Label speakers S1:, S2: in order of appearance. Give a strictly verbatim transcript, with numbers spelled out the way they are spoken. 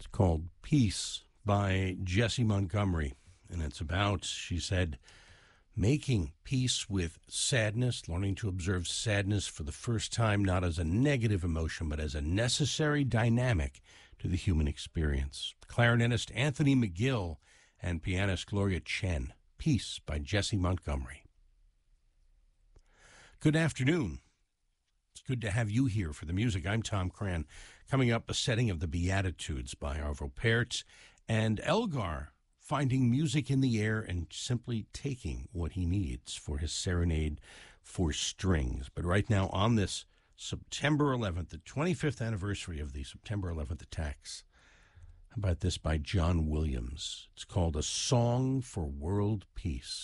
S1: called Peace by Jessie Montgomery. And it's about, she said, making peace with sadness, learning to observe sadness for the first time, not as a negative emotion, but as a necessary dynamic to the human experience. Clarinetist Anthony McGill and pianist Gloria Chen. Peace by Jessie Montgomery. Good afternoon. It's good to have you here for the music. I'm Tom Cran. Coming up, a setting of the Beatitudes by Arvo Pärt, and Elgar finding music in the air and simply taking what he needs for his serenade for strings. But right now, on this September eleventh, the twenty-fifth anniversary of the September eleventh attacks, how about this by John Williams? It's called A Song for World Peace.